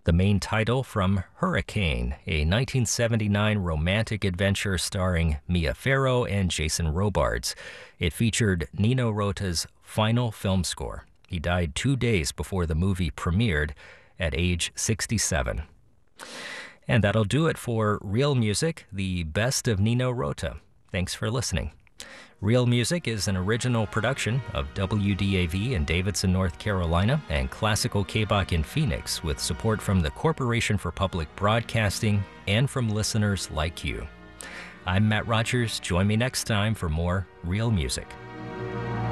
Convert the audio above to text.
The main title from Hurricane, a 1979 romantic adventure starring Mia Farrow and Jason Robards. It featured Nino Rota's final film score. He died 2 days before the movie premiered at age 67. And that'll do it for Real Music, the best of Nino Rota. Thanks for listening. Real Music is an original production of WDAV in Davidson, North Carolina, and Classical KBOK in Phoenix, with support from the Corporation for Public Broadcasting and from listeners like you. I'm Matt Rogers. Join me next time for more Real Music.